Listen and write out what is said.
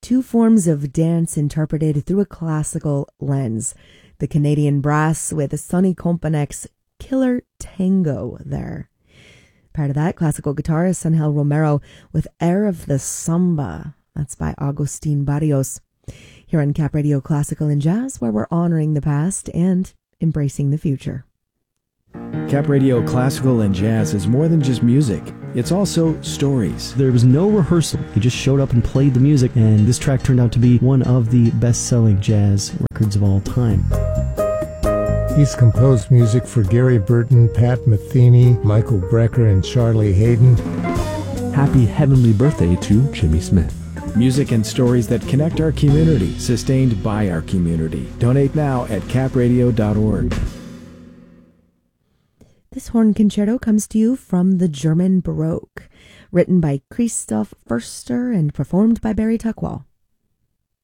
two forms of dance interpreted through a classical lens. The Canadian Brass with Sonny Companec's Killer Tango there. Part of that, classical guitarist Angel Romero with Air of the Samba. That's by Agustin Barrios. Here on Cap Radio Classical and Jazz, where we're honoring the past and embracing the future. Cap Radio Classical and Jazz is more than just music. It's also stories. There was no rehearsal. He just showed up and played the music, and this track turned out to be one of the best-selling jazz records of all time. He's composed music for Gary Burton, Pat Metheny, Michael Brecker, and Charlie Hayden. Happy heavenly birthday to Jimmy Smith. Music and stories that connect our community, sustained by our community. Donate now at capradio.org. This horn concerto comes to you from the German Baroque, written by Christoph Förster and performed by Barry Tuckwell.